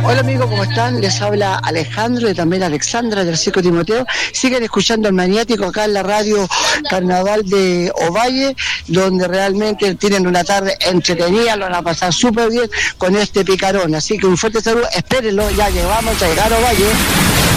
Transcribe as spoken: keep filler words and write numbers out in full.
Hola amigos, ¿cómo están? Les habla Alejandro y también Alexandra del Circo Timoteo. Siguen escuchando el Maniático acá en la radio Carnaval de Ovalle, donde realmente tienen una tarde entretenida, lo van a pasar súper bien con este picarón. Así que un fuerte saludo, espérenlo, ya que vamos a llegar a Ovalle.